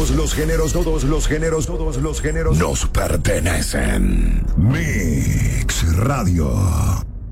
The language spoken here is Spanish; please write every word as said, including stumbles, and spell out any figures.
Todos los géneros, todos los géneros, todos los géneros nos pertenecen. Mix Radio.